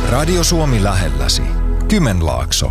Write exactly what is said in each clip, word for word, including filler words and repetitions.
Radio Suomi lähelläsi. Kymenlaakso.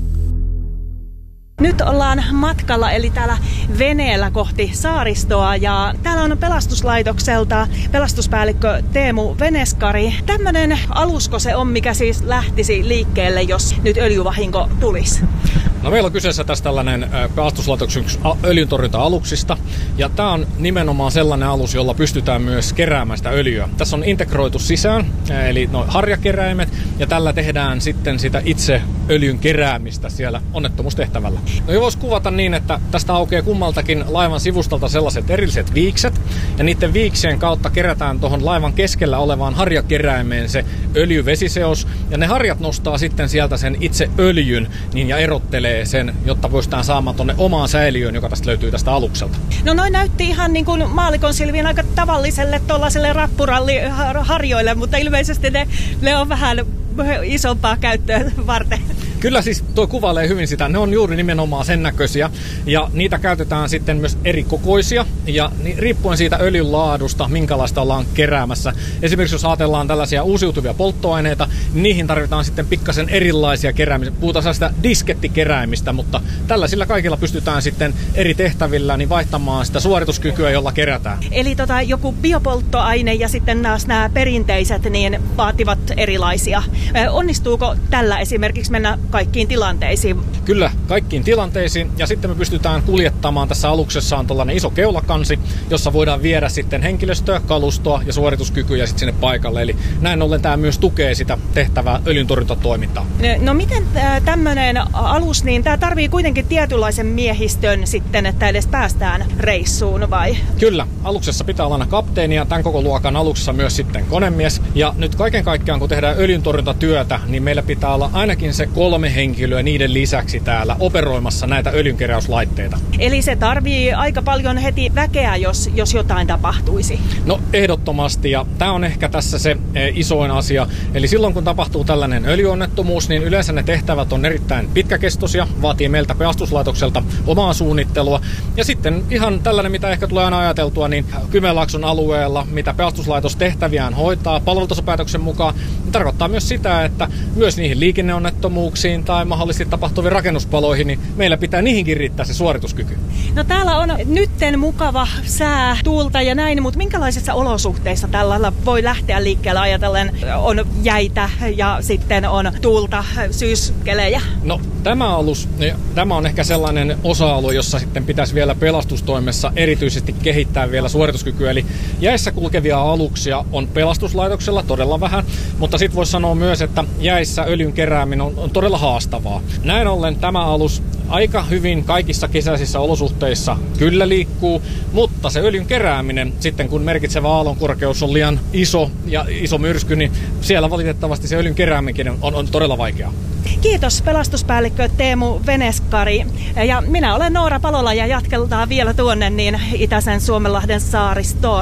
Nyt ollaan matkalla, eli täällä veneellä kohti saaristoa, ja täällä on pelastuslaitokselta pelastuspäällikkö Teemu Veneskari. Tämmöinen alusko se on, mikä siis lähtisi liikkeelle, jos nyt öljyvahinko tulisi? No, meillä on kyseessä tässä tällainen pelastuslaitoksen öljyntorjunta-aluksista, ja tämä on nimenomaan sellainen alus, jolla pystytään myös keräämään sitä öljyä. Tässä on integroitu sisään, eli no harjakeräimet, ja tällä tehdään sitten sitä itse öljyn keräämistä siellä onnettomuustehtävällä. No, jo voisi kuvata niin, että tästä aukeaa kummaltakin laivan sivustalta sellaiset erilliset viikset, ja niiden viiksien kautta kerätään tuohon laivan keskellä olevaan harjakeräimeen se öljyvesiseos, ja ne harjat nostaa sitten sieltä sen itse öljyn niin ja erottelee sen, jotta pystytään saamaan tuonne omaan säiliöön, joka tästä löytyy tästä alukselta. No, noin näytti ihan niin kuin maallikon silmiin aika tavalliselle tuollaiselle rappuralliharjoille, mutta ilmeisesti ne, ne on vähän isompaa käyttöä varten. Kyllä, siis tuo kuvailee hyvin sitä. Ne on juuri nimenomaan sen näköisiä, ja niitä käytetään sitten myös eri kokoisia, ja riippuen siitä öljyn laadusta, minkälaista ollaan keräämässä. Esimerkiksi jos ajatellaan tällaisia uusiutuvia polttoaineita, niin niihin tarvitaan sitten pikkasen erilaisia keräämisiä. Puhutaan sellaista diskettikeräämistä, mutta tällaisilla kaikilla pystytään sitten eri tehtävillä niin vaihtamaan sitä suorituskykyä, jolla kerätään. Eli tota, joku biopolttoaine ja sitten taas nämä perinteiset niin vaativat erilaisia. Onnistuuko tällä esimerkiksi mennä kaikkiin tilanteisiin? Kyllä, kaikkiin tilanteisiin. Ja sitten me pystytään kuljettamaan, tässä aluksessa on tällainen iso keulakansi, jossa voidaan viedä sitten henkilöstöä, kalustoa ja suorituskykyjä sitten sinne paikalle. Eli näin ollen tämä myös tukee sitä tehtävää öljyntorjuntatoimintaa. No, miten tämmöinen alus, niin tämä tarvii kuitenkin tietynlaisen miehistön sitten, että edes päästään reissuun, vai? Kyllä, aluksessa pitää olla aina kapteeni ja tämän koko luokan aluksessa myös sitten konemies. Ja nyt kaiken kaikkiaan, kun tehdään öljyntorjuntatyötä, niin meillä pitää olla ainakin se kolme henkilöä niiden lisäksi täällä operoimassa näitä öljynkeräyslaitteita. Eli se tarvii aika paljon heti väkeä, jos, jos jotain tapahtuisi? No, ehdottomasti, ja tämä on ehkä tässä se isoin asia. Eli silloin kun tapahtuu tällainen öljyonnettomuus, niin yleensä ne tehtävät on erittäin pitkäkestoisia, vaatii meiltä pelastuslaitokselta omaa suunnittelua. Ja sitten ihan tällainen, mitä ehkä tulee aina ajateltua, niin Kymenlaakson alueella, mitä pelastuslaitos tehtäviään hoitaa palvelutasopäätöksen mukaan, niin tarkoittaa myös sitä, että myös niihin liikenneonnettomuuksiin tai mahdollisesti tapahtuviin rakennuspaloihin, niin meillä pitää niihinkin riittää se suorituskyky. No, täällä on nytten mukava sää, tuulta ja näin, mutta minkälaisissa olosuhteissa tällä voi lähteä liikkeelle ajatellen? On jäitä ja sitten on tuulta, syyskelejä. No, tämä alus, tämä on ehkä sellainen osa-alue, jossa sitten pitäisi vielä pelastustoimessa erityisesti kehittää vielä suorituskykyä. Eli jäissä kulkevia aluksia on pelastuslaitoksella todella vähän, mutta sitten voisi sanoa myös, että jäissä öljyn kerääminen on, on todella haastavaa. Näin ollen tämä alus aika hyvin kaikissa kesäisissä olosuhteissa kyllä liikkuu, mutta se öljyn kerääminen, sitten kun merkitsevä aallonkorkeus on liian iso ja iso myrsky, niin siellä valitettavasti se öljyn kerääminenkin on, on todella vaikeaa. Kiitos pelastuspäällikkö Teemu Veneskari. Ja minä olen Noora Palola ja jatkeltaan vielä tuonne niin itäisen Suomenlahden saaristoon.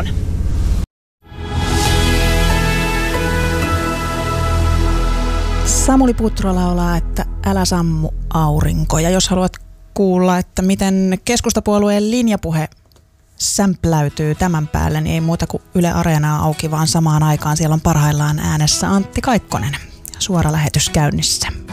Samuli Putro laulaa, että älä sammu aurinko. Ja jos haluat kuulla, että miten keskustapuolueen linjapuhe sämpläytyy tämän päälle, niin ei muuta kuin Yle Areenaa auki, vaan samaan aikaan siellä on parhaillaan äänessä Antti Kaikkonen. Suora lähetys käynnissä.